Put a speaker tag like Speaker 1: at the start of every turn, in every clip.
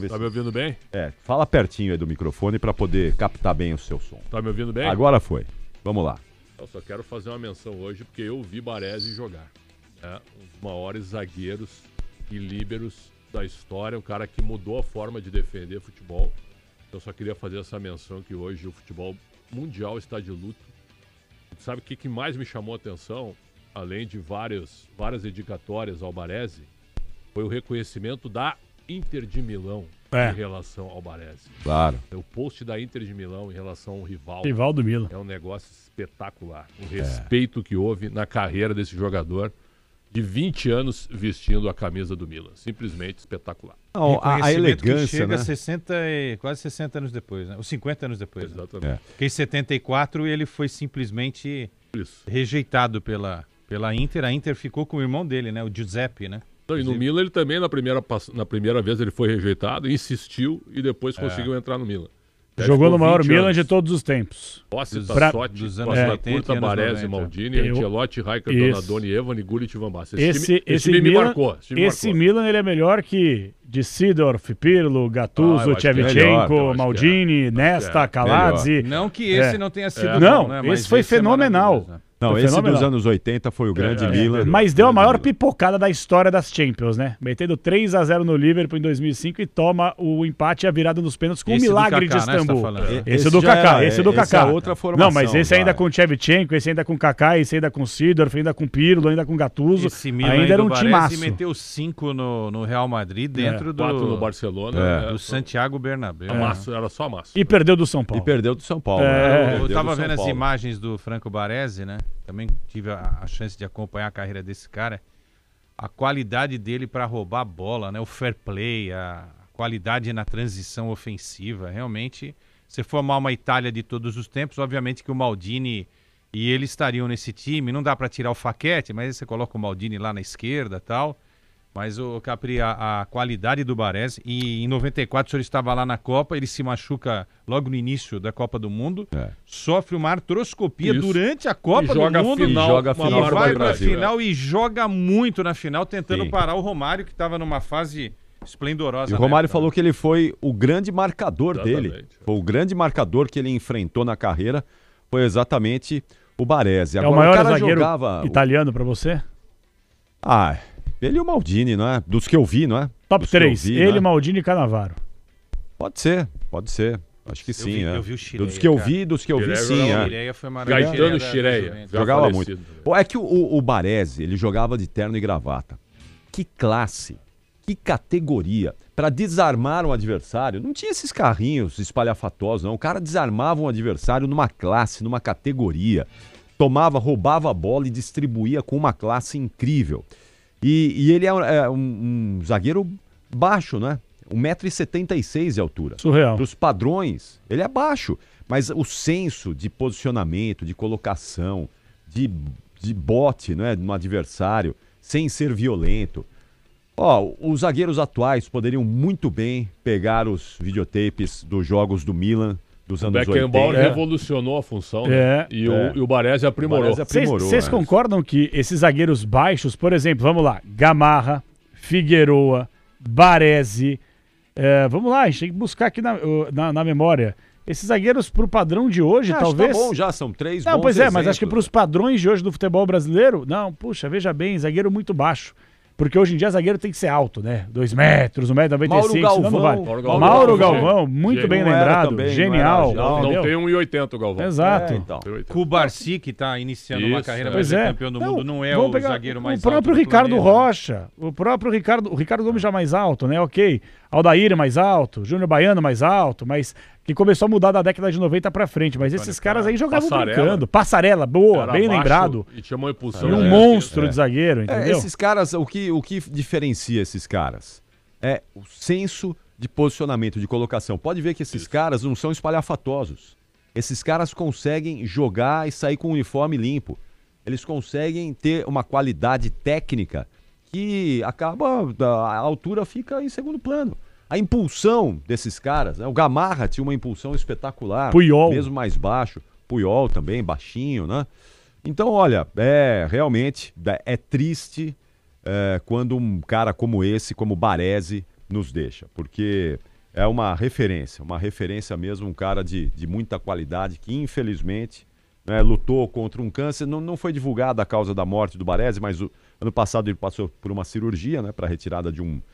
Speaker 1: Tá me ouvindo bem?
Speaker 2: Fala pertinho aí do microfone para poder captar bem o seu som.
Speaker 1: Tá me ouvindo bem?
Speaker 2: Agora foi. Vamos lá.
Speaker 1: Eu só quero fazer uma menção hoje porque eu vi Baresi jogar. Um dos maiores zagueiros e líberos da história, um cara que mudou a forma de defender futebol. Eu só queria fazer essa menção que hoje o futebol mundial está de luto. Sabe o que mais me chamou a atenção, além de várias dedicatórias ao Baresi, foi o reconhecimento da Inter de Milão em relação ao Baresi.
Speaker 2: Claro.
Speaker 1: O post da Inter de Milão em relação ao rival.
Speaker 3: Rival do Milan.
Speaker 1: É um negócio espetacular. O respeito que houve na carreira desse jogador de 20 anos vestindo a camisa do Milan. Simplesmente espetacular.
Speaker 2: Não, a elegância,
Speaker 4: que chega
Speaker 2: né?
Speaker 4: quase 60 anos depois, né? Ou 50 anos depois.
Speaker 1: Exatamente.
Speaker 4: Né? Porque em 74 ele foi simplesmente rejeitado pela Inter. A Inter ficou com o irmão dele, né? O Giuseppe, né?
Speaker 1: E no Milan ele também, na primeira vez ele foi rejeitado, insistiu e depois conseguiu entrar no Milan.
Speaker 3: Jogou no maior Milan de todos os tempos.
Speaker 1: Posse, Tassotti,
Speaker 4: dos anos
Speaker 1: Costa
Speaker 4: 80
Speaker 1: Curta,
Speaker 4: e anos
Speaker 1: Baresi,
Speaker 4: 90.
Speaker 1: Maldini, Ancelotti, Rijkaard, Donadoni, Evani, Gullit e Van Basten.
Speaker 3: Esse
Speaker 1: time me
Speaker 3: Milan,
Speaker 1: marcou.
Speaker 3: Esse Milan ele é melhor que de Seedorf, Pirlo, Gattuso,
Speaker 1: eu acho que é
Speaker 3: Shevchenko,
Speaker 1: melhor.
Speaker 3: Maldini, Nesta, Kaladze.
Speaker 4: Não que esse não tenha sido
Speaker 3: Não,
Speaker 4: bom, né?
Speaker 3: esse foi fenomenal.
Speaker 2: Não,
Speaker 3: Foi
Speaker 2: esse
Speaker 3: fenomenal.
Speaker 2: dos anos 80 foi o grande Milan.
Speaker 3: Mas deu a maior pipocada da história das Champions, né? Metendo 3-0 no Liverpool em 2005 e toma o empate e a virada nos pênaltis com o milagre de Istambul. Esse do Kaká, esse do Kaká.
Speaker 2: Outra formação,
Speaker 3: não, mas esse ainda com o Shevchenko, esse ainda com o Kaká, esse ainda com o Seedorf, ainda com o Pirlo, ainda com o Gattuso.
Speaker 4: Esse Milan
Speaker 3: ainda era um timaço.
Speaker 4: E meteu 5 no Real Madrid dentro do
Speaker 1: 4 no Barcelona.
Speaker 4: do Santiago Bernabéu.
Speaker 1: Era só massa.
Speaker 3: E perdeu do São Paulo.
Speaker 2: E perdeu do São Paulo.
Speaker 4: Eu tava vendo as imagens do Franco Baresi, né? Também tive a chance de acompanhar a carreira desse cara. A qualidade dele para roubar a bola, né? O fair play, a qualidade na transição ofensiva. Realmente, se formar uma Itália de todos os tempos, obviamente que o Maldini e ele estariam nesse time. Não dá para tirar o Facchetti, mas aí você coloca o Maldini lá na esquerda e tal. Mas, o Capri, a qualidade do Baresi, e em 94 o senhor estava lá na Copa, ele se machuca logo no início da Copa do Mundo, sofre uma artroscopia durante a Copa do Mundo,
Speaker 2: e
Speaker 4: vai pra final e joga muito na final, tentando parar o Romário, que estava numa fase esplendorosa.
Speaker 2: E o Romário falou que ele foi o grande marcador dele. Foi o grande marcador que ele enfrentou na carreira, foi exatamente o Baresi.
Speaker 3: Agora, é o maior zagueiro italiano para você?
Speaker 2: Ele e o Maldini, não é? Dos que eu vi, não é?
Speaker 3: Top 3, ele, Maldini e Cannavaro.
Speaker 2: Pode ser. Acho que sim,
Speaker 4: eu vi o Chireia,
Speaker 2: dos que eu vi, sim.
Speaker 4: Chireia foi maravilhoso.
Speaker 1: Gaetano Chireia.
Speaker 2: Jogava muito. É que o Baresi, ele jogava de terno e gravata. Que classe, que categoria. Para desarmar um adversário, não tinha esses carrinhos espalhafatosos, não. O cara desarmava um adversário numa classe, numa categoria. Roubava a bola e distribuía com uma classe incrível. E ele é um zagueiro baixo, né? 1,76 m de altura.
Speaker 3: Surreal.
Speaker 2: Para os padrões, ele é baixo. Mas o senso de posicionamento, de colocação, de bote, né, no adversário, sem ser violento. Os zagueiros atuais poderiam muito bem pegar os videotapes dos jogos do Milan dos anos 80.
Speaker 1: O Beckenbauer revolucionou a função, né? E o Baresi aprimorou.
Speaker 3: Vocês concordam que esses zagueiros baixos, por exemplo, vamos lá, Gamarra, Figueroa, Baresi, vamos lá, a gente tem que buscar aqui na memória. Esses zagueiros pro padrão de hoje, talvez...
Speaker 2: Tá bom, já são 3
Speaker 3: bons pois exemplos, mas acho que pros padrões de hoje do futebol brasileiro, veja bem, zagueiro muito baixo. Porque hoje em dia zagueiro tem que ser alto, né? 2 metros, 1,95 m, senão não vale. Mauro Galvão, muito bem lembrado, também, genial.
Speaker 1: Não tem 1,80 o Galvão.
Speaker 3: Exato.
Speaker 4: Kubarsi, que está iniciando uma carreira para ser campeão do mundo, não é o zagueiro mais alto.
Speaker 3: O próprio Ricardo Rocha, o Ricardo Gomes já mais alto, né? Ok. Aldair mais alto, Júnior Baiano mais alto, mas que começou a mudar da década de 90 pra frente. Mas esses caras aí jogavam brincando. Passarela, boa, bem lembrado.
Speaker 1: E tinha uma impulsão.
Speaker 3: E um monstro de zagueiro, entendeu?
Speaker 2: Esses caras, o que diferencia esses caras é o senso de posicionamento, de colocação. Pode ver que esses caras não são espalhafatosos. Esses caras conseguem jogar e sair com o uniforme limpo. Eles conseguem ter uma qualidade técnica que a altura fica em segundo plano. A impulsão desses caras, né? O Gamarra tinha uma impulsão espetacular.
Speaker 3: Puyol.
Speaker 2: Mesmo mais baixo. Puyol também, baixinho, né? Então, olha, realmente é triste quando um cara como esse, como Baresi, nos deixa. Porque é uma referência mesmo, um cara de muita qualidade, que infelizmente, né, lutou contra um câncer. Não foi divulgada a causa da morte do Baresi, mas ano passado ele passou por uma cirurgia, né, para retirada de um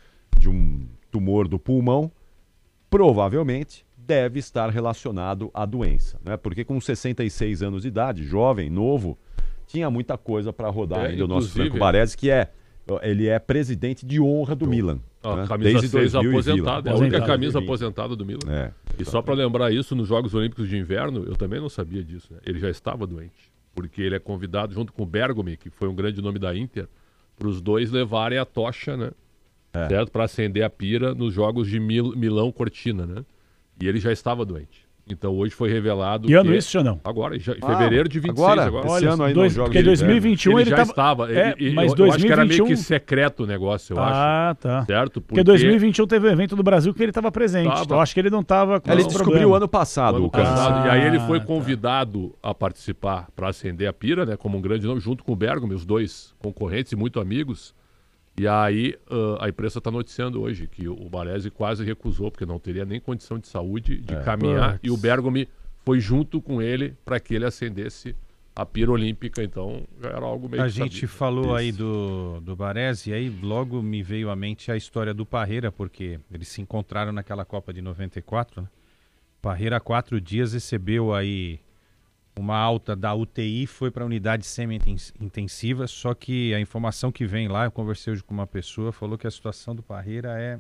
Speaker 2: tumor do pulmão. Provavelmente deve estar relacionado à doença, né? Porque com 66 anos de idade, jovem, novo, tinha muita coisa para rodar ainda. O nosso Franco Baresi, que ele é presidente de honra do Milan.
Speaker 1: Né? Camisa 6 aposentada, é a única camisa aposentada do Milan. E só para lembrar isso, nos Jogos Olímpicos de Inverno, eu também não sabia disso, né? Ele já estava doente, porque ele é convidado junto com o Bergomi, que foi um grande nome da Inter, para os dois levarem a tocha, né? Certo? Para acender a pira nos Jogos de Milão-Cortina, né? E ele já estava doente. Então hoje foi revelado.
Speaker 3: Que ano isso ou não?
Speaker 1: Agora, em fevereiro de 26. Agora.
Speaker 2: Esse ano aí nos Jogos
Speaker 3: porque 2021 ele
Speaker 1: já estava.
Speaker 3: Mas
Speaker 1: eu acho que era meio que secreto o negócio, eu acho.
Speaker 3: Ah, tá.
Speaker 1: Certo?
Speaker 3: Porque 2021 teve um evento do Brasil que ele estava presente. Então eu acho que ele não estava com
Speaker 2: Ele descobriu ano passado.
Speaker 1: E aí ele foi convidado a participar para acender a pira, né? Como um grande nome, junto com o Bergomi, os dois concorrentes e muito amigos. E aí a imprensa está noticiando hoje que o Baresi quase recusou, porque não teria nem condição de saúde de caminhar. E o Bergomi foi junto com ele para que ele acendesse a pira olímpica. Então já era algo meio
Speaker 4: A gente falou aí do Baresi, e aí logo me veio à mente a história do Parreira, porque eles se encontraram naquela Copa de 94. Né? Parreira há 4 dias recebeu aí uma alta da UTI, foi para a unidade semi-intensiva, só que a informação que vem lá, eu conversei hoje com uma pessoa, falou que a situação do Parreira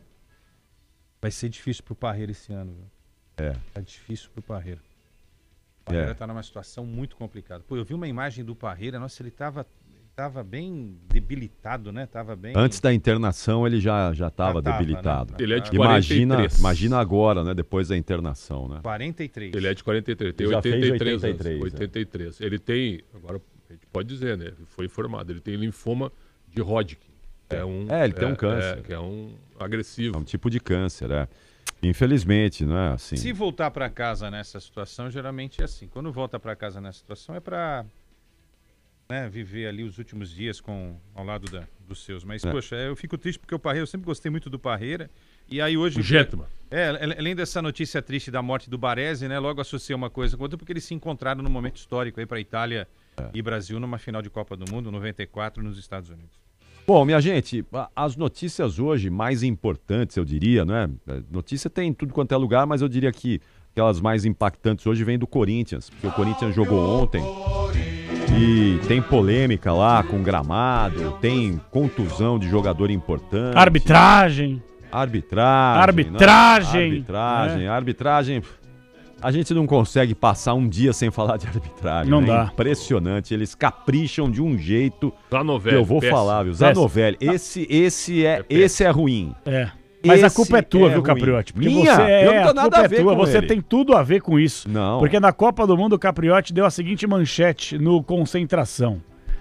Speaker 4: vai ser difícil para o Parreira esse ano. Viu? É difícil para o Parreira. O Parreira está numa situação muito complicada. Pô, eu vi uma imagem do Parreira, nossa, ele estava bem debilitado, né? Tava bem...
Speaker 2: Antes da internação ele já estava debilitado.
Speaker 1: Né? Ele é de 43.
Speaker 2: Imagina agora, né? Depois da internação, né?
Speaker 4: 43.
Speaker 1: Ele é de 43, tem 83 anos. 83. Ele tem, agora a gente pode dizer, né? Foi informado, ele tem linfoma de Hodgkin.
Speaker 2: Ele tem um câncer.
Speaker 1: Que é um agressivo.
Speaker 2: É um tipo de câncer, Infelizmente, né? Assim...
Speaker 4: Se voltar para casa nessa situação, geralmente é assim. Quando volta para casa nessa situação é para... Né, viver ali os últimos dias ao lado dos seus. Mas, poxa, eu fico triste porque o Parreira, eu sempre gostei muito do Parreira. E aí hoje...
Speaker 1: O Gentleman.
Speaker 4: Além dessa notícia triste da morte do Baresi, né, logo associei uma coisa com outra, porque eles se encontraram num momento histórico aí para Itália e Brasil numa final de Copa do Mundo, 94, nos Estados Unidos.
Speaker 2: Bom, minha gente, as notícias hoje mais importantes, eu diria, né? Notícia tem em tudo quanto é lugar, mas eu diria que aquelas mais impactantes hoje vêm do Corinthians, porque o Corinthians jogou ontem. E tem polêmica lá com gramado, tem contusão de jogador importante.
Speaker 3: Arbitragem.
Speaker 2: A gente não consegue passar um dia sem falar de arbitragem.
Speaker 3: Não dá.
Speaker 2: Impressionante. Eles capricham de um jeito
Speaker 1: Zanovelli,
Speaker 2: que eu vou falar, viu? Zanovelli. Esse é ruim.
Speaker 3: Mas a culpa é tua, viu, Capriotti? Porque
Speaker 2: Minha? Eu não tô nada a ver com
Speaker 3: você
Speaker 2: ele.
Speaker 3: tem tudo a ver com isso.
Speaker 2: Não.
Speaker 3: Porque na Copa do Mundo o Capriotti deu a seguinte manchete no Concentração.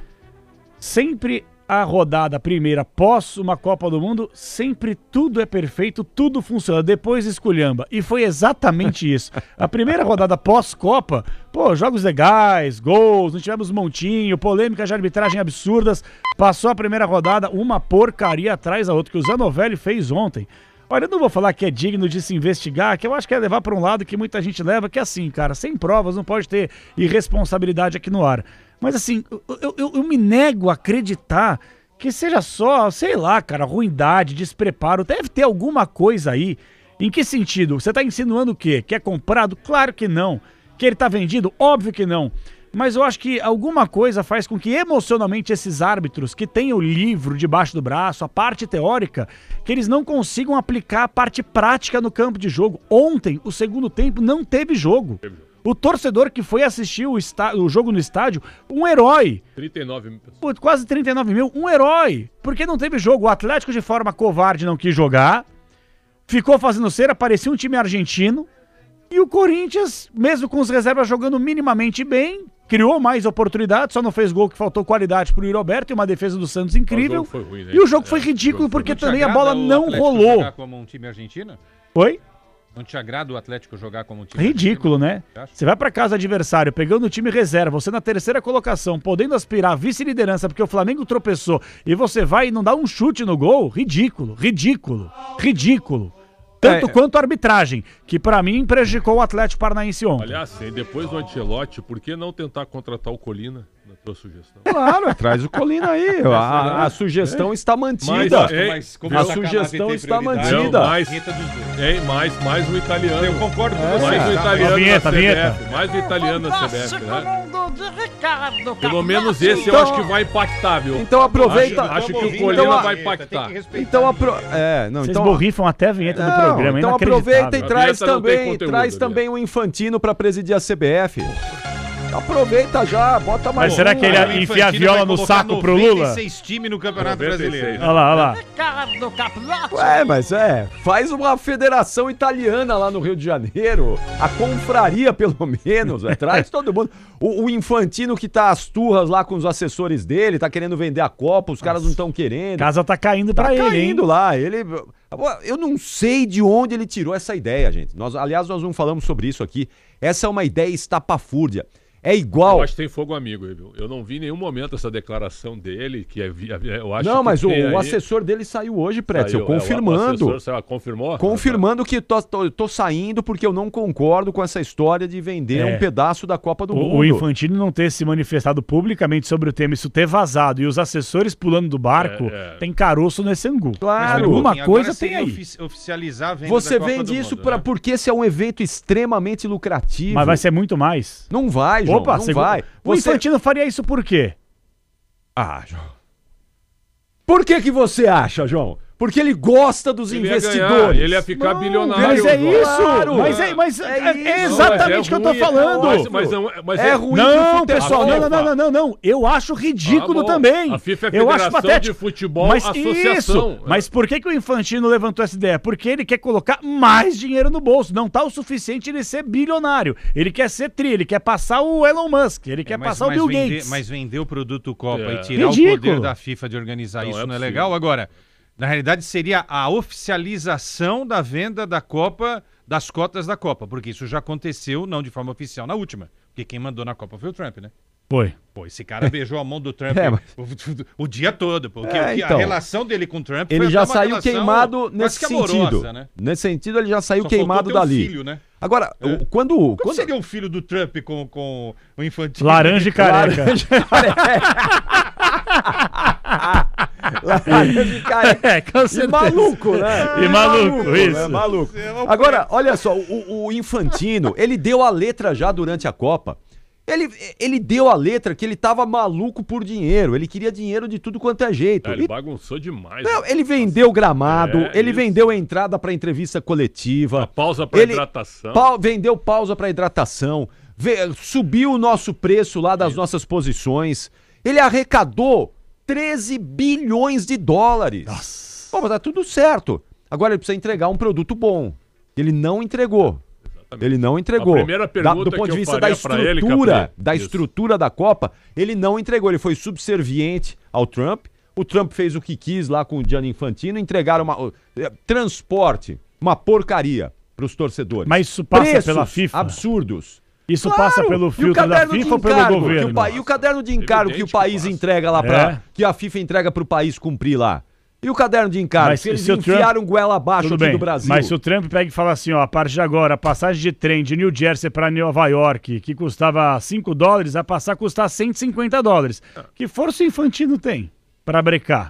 Speaker 3: Sempre a rodada primeira pós uma Copa do Mundo, sempre tudo é perfeito, tudo funciona, depois esculhamba. E foi exatamente isso. A primeira rodada pós-Copa, jogos legais, gols, não tivemos montinho, polêmicas de arbitragem absurdas. Passou a primeira rodada, uma porcaria atrás da outra, que o Zanovelli fez ontem. Olha, eu não vou falar que é digno de se investigar, que eu acho que é levar para um lado que muita gente leva, que é assim, cara, sem provas não pode ter irresponsabilidade aqui no ar. Mas assim, eu me nego a acreditar que seja só, sei lá, cara, ruindade, despreparo. Deve ter alguma coisa aí. Em que sentido? Você tá insinuando o quê? Que é comprado? Claro que não. Que ele tá vendido? Óbvio que não. Mas eu acho que alguma coisa faz com que emocionalmente esses árbitros que têm o livro debaixo do braço, a parte teórica, que eles não consigam aplicar a parte prática no campo de jogo. Ontem, o segundo tempo, não teve jogo. O torcedor que foi assistir o jogo no estádio, um herói.
Speaker 1: 39 mil pessoas.
Speaker 3: Quase 39 mil, um herói. Porque não teve jogo. O Atlético, de forma covarde, não quis jogar. Ficou fazendo cera, parecia um time argentino. E o Corinthians, mesmo com os reservas jogando minimamente bem, criou mais oportunidades, só não fez gol, que faltou qualidade pro Yuri Alberto e uma defesa do Santos incrível.
Speaker 1: Foi ruim, né?
Speaker 3: E o jogo foi ridículo porque também a bola não rolou.
Speaker 4: Jogar como um time argentino?
Speaker 3: Oi?
Speaker 4: Não te agrada o Atlético jogar como um time
Speaker 3: ridículo, né? Você vai pra casa adversário, pegando o time reserva, você na terceira colocação, podendo aspirar a vice-liderança porque o Flamengo tropeçou, e você vai e não dá um chute no gol? Ridículo. Tanto quanto a arbitragem, que pra mim prejudicou o Atlético Paranaense ontem.
Speaker 1: Aliás, depois do Ancelotti, por que não tentar contratar o Colina? Na tua sugestão.
Speaker 2: Claro, traz o Colina aí. A sugestão está mantida. A sugestão está mantida.
Speaker 1: Mais um italiano.
Speaker 4: Eu concordo com você.
Speaker 1: Mais um italiano
Speaker 3: Vinheta.
Speaker 1: na CBF. Mais um italiano na CBF, né? Pelo menos esse eu acho que vai impactar, viu?
Speaker 2: Então aproveita.
Speaker 1: Acho que o Colina vai impactar.
Speaker 3: Vocês borrifam até a vinheta do programa,
Speaker 2: então aproveita e traz
Speaker 1: vinheta não tem
Speaker 2: também,
Speaker 1: conteúdo,
Speaker 2: também o Infantino pra presidir a CBF. Aproveita já, bota mais.
Speaker 3: Mas será que ele ia enfiar a viola no saco pro Lula?
Speaker 4: 96 times no Campeonato Brasileiro.
Speaker 3: Olha lá.
Speaker 2: Ué, mas faz uma federação italiana lá no Rio de Janeiro, a confraria pelo menos, traz todo mundo. O Infantino que tá às turras lá com os assessores dele, tá querendo vender a Copa, os caras não estão querendo.
Speaker 3: A casa tá caindo pra ele, hein? Tá
Speaker 2: caindo lá, eu não sei de onde ele tirou essa ideia, gente. Aliás, nós não falamos sobre isso aqui. Essa é uma ideia estapafúrdia. É igual.
Speaker 1: Eu acho que tem fogo amigo aí, viu? Eu não vi em nenhum momento essa declaração dele, que eu acho
Speaker 2: não,
Speaker 1: que
Speaker 2: mas o assessor dele saiu hoje, Pretzel, confirmando.
Speaker 1: O assessor confirmou?
Speaker 2: Confirmando que tô saindo porque eu não concordo com essa história de vender um pedaço da Copa do Mundo.
Speaker 3: O Infantino não ter se manifestado publicamente sobre o tema, isso ter vazado e os assessores pulando do barco, tem caroço nesse angu.
Speaker 2: Claro.
Speaker 3: Alguma coisa tem aí.
Speaker 4: Oficializar a venda
Speaker 2: Você
Speaker 4: da Copa
Speaker 2: vende
Speaker 4: do
Speaker 2: isso
Speaker 4: Mundo, né?
Speaker 2: porque esse é um evento extremamente lucrativo.
Speaker 3: Mas vai ser muito mais.
Speaker 2: Não vai, João.
Speaker 3: Opa,
Speaker 2: não vai.
Speaker 3: O Infantino faria isso por quê?
Speaker 2: João. Por que você acha, João? Porque ele gosta dos investidores.
Speaker 1: Ele ia ficar bilionário.
Speaker 3: Mas é isso.
Speaker 2: Claro.
Speaker 3: Mas é exatamente o que eu tô falando.
Speaker 1: Mas
Speaker 2: é ruim.
Speaker 3: Não, pessoal, não. Eu acho ridículo também.
Speaker 1: A FIFA é a
Speaker 3: eu acho
Speaker 1: Federação
Speaker 3: patético.
Speaker 1: de Futebol
Speaker 3: Mas
Speaker 1: Associação.
Speaker 3: Isso. Mas por que o Infantino levantou essa ideia? Porque ele quer colocar mais dinheiro no bolso. Não tá o suficiente ele ser bilionário. Ele quer ser ele quer passar o Elon Musk, ele quer passar o Bill Gates.
Speaker 4: Mas vender o produto Copa e tirar o poder da FIFA de organizar isso não é legal? Agora, na realidade, seria a oficialização da venda da Copa, das cotas da Copa, porque isso já aconteceu, não de forma oficial, na última. Porque quem mandou na Copa foi o Trump, né?
Speaker 3: Foi.
Speaker 4: Pô, esse cara beijou a mão do Trump o dia todo, porque
Speaker 2: então,
Speaker 4: a relação dele com o Trump
Speaker 2: ele já saiu queimado nesse
Speaker 4: amorosa,
Speaker 2: sentido.
Speaker 4: Né?
Speaker 2: Nesse sentido, ele já saiu
Speaker 4: Só
Speaker 2: queimado dali.
Speaker 4: Filho, né?
Speaker 2: Agora, quando
Speaker 4: seria um filho do Trump com o Infantino?
Speaker 3: Laranja e careca.
Speaker 2: Laranja e careca.
Speaker 3: E
Speaker 2: maluco, né?
Speaker 3: E maluco, isso.
Speaker 2: Né? Maluco. Agora, olha só, o Infantino, ele deu a letra já durante a Copa. Ele deu a letra que ele tava maluco por dinheiro. Ele queria dinheiro de tudo quanto é jeito.
Speaker 1: Ele bagunçou demais.
Speaker 2: Não, ele vendeu gramado, ele vendeu a entrada pra entrevista coletiva.
Speaker 1: A pausa pra hidratação.
Speaker 2: Vendeu pausa pra hidratação. Subiu o nosso preço lá das nossas posições. Ele arrecadou 13 bilhões de dólares.
Speaker 3: Nossa.
Speaker 2: Pô, mas tá tudo certo. Agora ele precisa entregar um produto bom. Ele não entregou. Ele não entregou.
Speaker 1: A primeira pergunta
Speaker 2: do ponto de vista da estrutura da Copa, ele não entregou. Ele foi subserviente ao Trump. O Trump fez o que quis lá com o Gianni Infantino. Entregaram transporte, uma porcaria para os torcedores.
Speaker 3: Mas isso passa pela FIFA?
Speaker 2: Absurdos.
Speaker 3: Isso passa pelo filtro da FIFA ou pelo governo?
Speaker 2: E o caderno de encargo que o país entrega lá que a FIFA entrega para o país cumprir lá? E o caderno de encargo?
Speaker 3: Mas
Speaker 2: se eles enfiaram goela abaixo aqui do Brasil.
Speaker 3: Mas se o Trump pega e fala assim, ó, a partir de agora, a passagem de trem de New Jersey para Nova York, que custava $5, vai passar a custar $150. Que força o Infantino tem para brecar?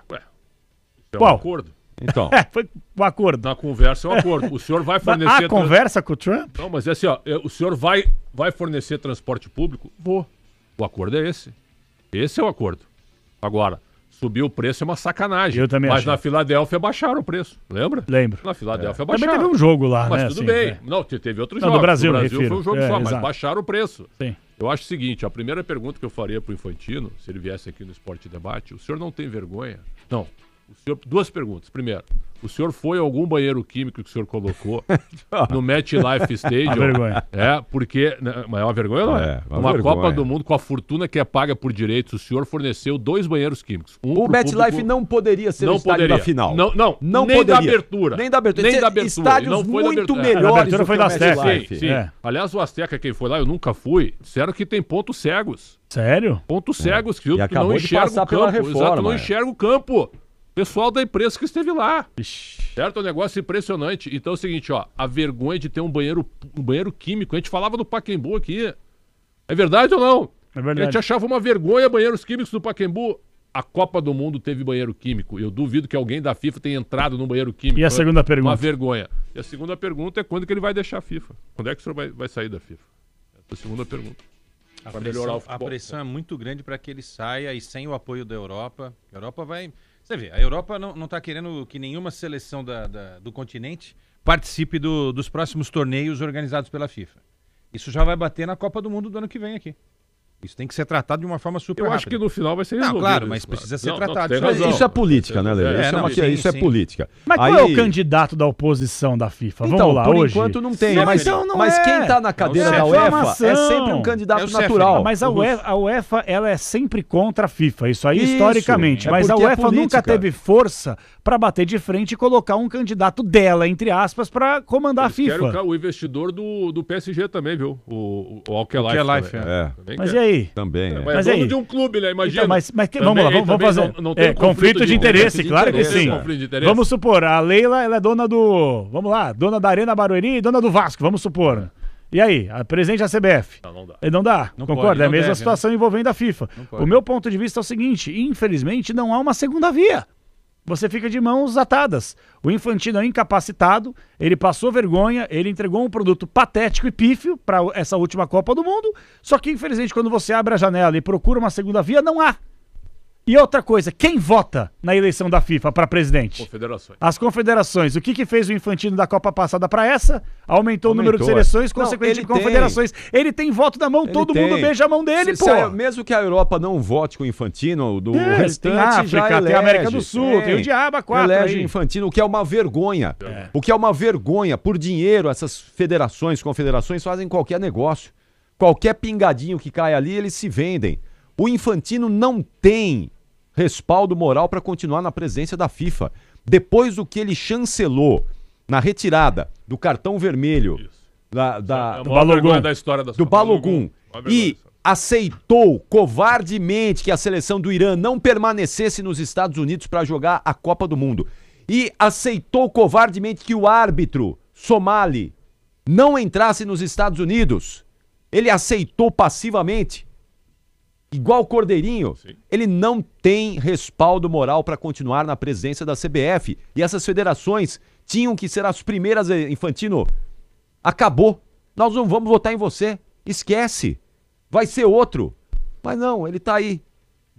Speaker 1: É um acordo.
Speaker 2: Então.
Speaker 3: Foi um acordo.
Speaker 1: Na conversa é um acordo. O senhor vai fornecer...
Speaker 3: conversa com o Trump?
Speaker 1: Não, mas é assim, ó, o senhor vai fornecer transporte público? Vou. O acordo é esse. Esse é o acordo. Agora... Subir o preço é uma sacanagem.
Speaker 3: Eu também
Speaker 1: Mas
Speaker 3: achei.
Speaker 1: Na Filadélfia baixaram o preço, lembra?
Speaker 3: Lembro.
Speaker 1: Na Filadélfia baixaram.
Speaker 3: Também teve um jogo lá,
Speaker 1: mas
Speaker 3: né?
Speaker 1: tudo
Speaker 3: assim,
Speaker 1: bem. Não, teve outros
Speaker 3: não,
Speaker 1: jogos.
Speaker 3: Do Brasil,
Speaker 1: no Brasil
Speaker 3: refiro.
Speaker 1: foi um jogo só, mas
Speaker 3: exato.
Speaker 1: baixaram o preço.
Speaker 3: Sim.
Speaker 1: Eu acho o seguinte, a primeira pergunta que eu faria pro Infantino, se ele viesse aqui no Esporte Debate, o senhor não tem vergonha? Não. O senhor, duas perguntas. Primeiro, o senhor foi a algum banheiro químico que o senhor colocou no MetLife Stadium?
Speaker 3: Uma vergonha.
Speaker 1: Porque... Mas é uma vergonha ou não é? Uma
Speaker 2: vergonha.
Speaker 1: Copa do Mundo com a fortuna que é paga por direitos, o senhor forneceu 2 banheiros químicos.
Speaker 2: O MetLife não poderia ser o estádio da final.
Speaker 1: Não
Speaker 2: nem
Speaker 1: da abertura.
Speaker 2: Nem da abertura.
Speaker 1: Nem da abertura.
Speaker 2: Estádios
Speaker 1: não foi
Speaker 2: muito
Speaker 1: da
Speaker 2: melhores
Speaker 3: a abertura
Speaker 2: do
Speaker 3: foi
Speaker 2: que o
Speaker 3: da Azteca.
Speaker 2: MetLife.
Speaker 1: Sim. Aliás, o Azteca, quem foi lá, eu nunca fui, disseram que tem pontos cegos.
Speaker 3: Sério?
Speaker 1: Pontos cegos, que
Speaker 2: E acabou
Speaker 1: não
Speaker 2: de
Speaker 1: enxerga
Speaker 2: passar
Speaker 1: o
Speaker 2: pela
Speaker 1: campo.
Speaker 2: reforma,
Speaker 1: Exato, não enxerga o campo. Pessoal da imprensa que esteve lá. Certo? É um negócio impressionante. Então é o seguinte, ó, a vergonha de ter um banheiro químico. A gente falava do Pacaembu aqui. É verdade ou não?
Speaker 3: É verdade.
Speaker 1: A gente achava uma vergonha banheiros químicos do Pacaembu. A Copa do Mundo teve banheiro químico. Eu duvido que alguém da FIFA tenha entrado num banheiro químico.
Speaker 3: E a segunda pergunta?
Speaker 1: Uma vergonha. E a segunda pergunta é quando que ele vai deixar a FIFA? Quando é que o senhor vai sair da FIFA? Essa é a segunda pergunta.
Speaker 4: A pressão é muito grande para que ele saia e sem o apoio da Europa. A Europa vai... Você vê, a Europa não está querendo que nenhuma seleção do continente participe dos próximos torneios organizados pela FIFA. Isso já vai bater na Copa do Mundo do ano que vem aqui. Isso tem que ser tratado de uma forma super rápida.
Speaker 1: Eu acho que no final vai ser resolvido.
Speaker 4: Não, claro, mas precisa ser tratado.
Speaker 2: Isso é política, né, Lele? Isso é política.
Speaker 3: Mas qual é o candidato da oposição da FIFA? Vamos
Speaker 2: então,
Speaker 3: lá,
Speaker 2: por
Speaker 3: hoje.
Speaker 2: enquanto não tem. Mas quem está na cadeira da UEFA é sempre um candidato natural.
Speaker 3: Mas a UEFA, ela é sempre contra a FIFA, isso aí historicamente. Mas a UEFA nunca teve força para bater de frente e colocar um candidato dela, entre aspas, para comandar a FIFA.
Speaker 1: Quero o investidor do PSG também, viu? O Alkelife.
Speaker 3: Mas e aí?
Speaker 2: Também.
Speaker 1: Mas é dono de um clube, né? Imagina.
Speaker 3: Então, mas vamos lá, vamos fazer. Conflito de interesse, claro que sim. Vamos supor, a Leila, ela é dona dona da Arena Barueri e dona do Vasco, vamos supor. E aí, a presidente da CBF?
Speaker 1: Não dá.
Speaker 3: Não dá?
Speaker 4: Não
Speaker 3: concorda?
Speaker 4: pode,
Speaker 3: é a mesma
Speaker 4: deve,
Speaker 3: situação envolvendo a FIFA. O meu ponto de vista é o seguinte, infelizmente não há uma segunda via. Você fica de mãos atadas. O Infantino é incapacitado, ele passou vergonha, ele entregou um produto patético e pífio para essa última Copa do Mundo, só que infelizmente quando você abre a janela e procura uma segunda via, não há. E outra coisa, quem vota na eleição da FIFA para presidente?
Speaker 1: Confederações.
Speaker 3: As confederações. O que fez o Infantino da Copa passada para essa? Aumentou o número de seleções, consequentemente de confederações. Ele tem voto na mão, todo mundo beija a mão dele,
Speaker 2: mesmo que a Europa não vote com o Infantino, o restante
Speaker 3: tem África,
Speaker 2: já elege,
Speaker 3: tem a América do Sul, tem o Diabo 4
Speaker 2: elege o Infantino, o que é uma vergonha. O que é uma vergonha. Por dinheiro, essas federações, confederações fazem qualquer negócio. Qualquer pingadinho que cai ali, eles se vendem. O Infantino não tem respaldo moral para continuar na presidência da FIFA. Depois do que ele chancelou na retirada do cartão vermelho do Balogun e aceitou covardemente que a seleção do Irã não permanecesse nos Estados Unidos para jogar a Copa do Mundo e aceitou covardemente que o árbitro somali não entrasse nos Estados Unidos, ele aceitou passivamente. Igual o Cordeirinho, ele não tem respaldo moral para continuar na presidência da CBF. E essas federações tinham que ser as primeiras, Infantino. Acabou. Nós não vamos votar em você. Esquece. Vai ser outro. Mas não, ele tá aí.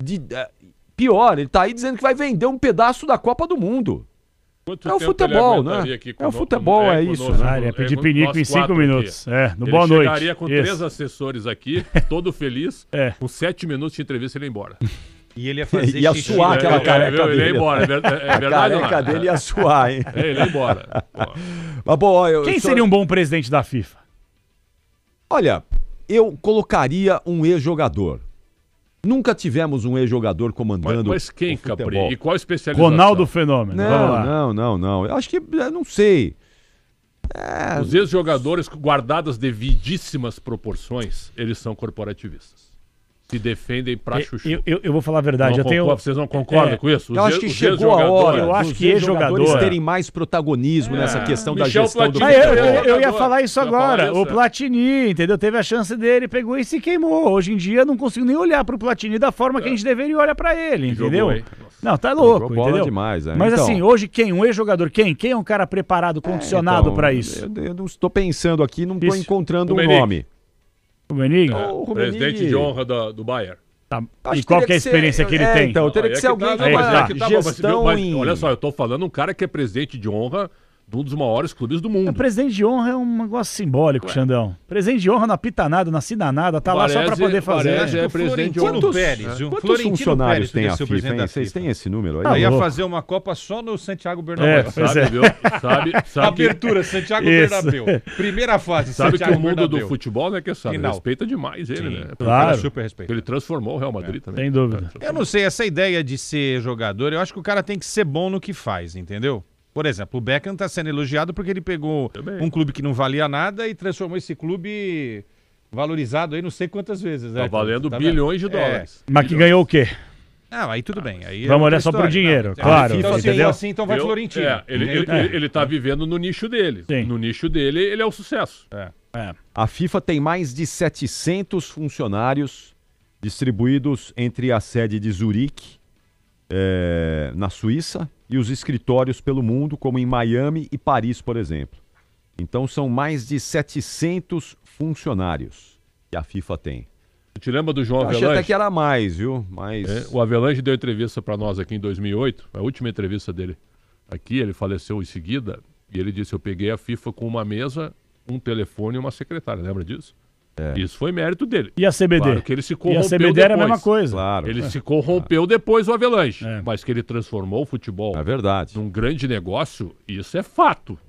Speaker 2: Pior, ele tá aí dizendo que vai vender um pedaço da Copa do Mundo. É o futebol, né? É o futebol, é isso.
Speaker 3: Ele ia pedir pinico em 5 minutos. Boa noite.
Speaker 1: Ele chegaria com 3 assessores aqui, todo feliz, com 7 minutos de entrevista ele ia embora.
Speaker 4: E ele ia fazer
Speaker 2: ia suar aquela careca dele.
Speaker 1: Ele ia embora, é verdade.
Speaker 2: A careca dele ia suar, hein?
Speaker 1: Ele ia embora.
Speaker 2: Mas,
Speaker 3: quem seria um bom presidente da FIFA?
Speaker 2: Olha, eu colocaria um ex-jogador. Nunca tivemos um ex-jogador comandando.
Speaker 1: Mas quem, Capri? E qual a especialização?
Speaker 3: Ronaldo Fenômeno.
Speaker 2: Não. Eu acho que, não sei.
Speaker 1: Os ex-jogadores, guardadas devidíssimas proporções, eles são corporativistas. Se defendem pra chuchu.
Speaker 3: Eu vou falar a verdade.
Speaker 1: Vocês não concordam com isso?
Speaker 2: Eu acho que chegou a hora.
Speaker 3: Eu acho que ex-jogadores
Speaker 2: terem mais protagonismo nessa questão da gestão
Speaker 1: Platini,
Speaker 2: do futebol.
Speaker 3: Eu ia falar isso agora. O Platini, entendeu? Teve a chance dele, pegou e se queimou. Hoje em dia não consigo nem olhar pro Platini da forma que a gente deveria olhar pra ele, entendeu? Não, tá louco, entendeu?
Speaker 2: Demais,
Speaker 3: Mas então, assim, hoje quem? Um ex-jogador quem? Quem é um cara preparado, condicionado pra isso?
Speaker 2: Eu não estou pensando aqui, não estou encontrando um nome.
Speaker 3: O Benigno?
Speaker 1: Presidente de honra do Bayern.
Speaker 3: Tá. E qual que é a experiência que ele tem?
Speaker 2: Então, teria que ser alguém gestão
Speaker 1: Olha só, eu tô falando um cara que é presidente de honra de um dos maiores clubes do mundo.
Speaker 3: Presidente de honra é um negócio simbólico, Xandão. Presidente de honra não apita nada, não assina nada, tá lá só pra poder fazer.
Speaker 1: É presidente de honra.
Speaker 2: Quantos funcionários tem a FIFA, hein? Vocês têm esse número aí?
Speaker 4: Eu ia fazer uma Copa só no Santiago Bernabéu.
Speaker 1: Sabe
Speaker 4: Abertura, Santiago Bernabéu. Primeira fase,
Speaker 1: sabe que o mundo do futebol, né, que sabe, respeita demais ele, né?
Speaker 3: Claro.
Speaker 4: Super respeito.
Speaker 1: Ele transformou o Real Madrid também.
Speaker 3: Sem dúvida.
Speaker 4: Eu não sei, essa ideia de ser jogador, eu acho que o cara tem que ser bom no que faz, entendeu? Por exemplo, o Beckham está sendo elogiado porque ele pegou um clube que não valia nada e transformou esse clube valorizado aí não sei quantas vezes.
Speaker 1: Tá valendo bilhões de dólares.
Speaker 3: Mas que ganhou o quê?
Speaker 4: Aí tudo bem. Aí
Speaker 3: vamos olhar só pro dinheiro, claro.
Speaker 4: FIFA
Speaker 3: entendeu?
Speaker 4: assim, então vai Florentino.
Speaker 1: Ele tá vivendo no nicho dele.
Speaker 3: Sim.
Speaker 1: No nicho dele, ele é o sucesso.
Speaker 2: A FIFA tem mais de 700 funcionários distribuídos entre a sede de Zurique, na Suíça, e os escritórios pelo mundo, como em Miami e Paris, por exemplo. Então são mais de 700 funcionários que a FIFA tem.
Speaker 1: Te lembra do João
Speaker 2: Achei
Speaker 1: Avelange?
Speaker 2: até que era mais, viu? Mas...
Speaker 1: O Avelange deu entrevista para nós aqui em 2008, a última entrevista dele aqui, ele faleceu em seguida, e ele disse, eu peguei a FIFA com uma mesa, um telefone e uma secretária, lembra disso? Isso foi mérito dele.
Speaker 3: E a CBD?
Speaker 1: Claro que ele se corrompeu
Speaker 3: e a CBD
Speaker 1: depois.
Speaker 3: era a mesma coisa.
Speaker 2: Claro.
Speaker 1: Ele se corrompeu depois, o Avelange. Mas que ele transformou o futebol
Speaker 2: É verdade.
Speaker 1: num grande negócio, isso é fato.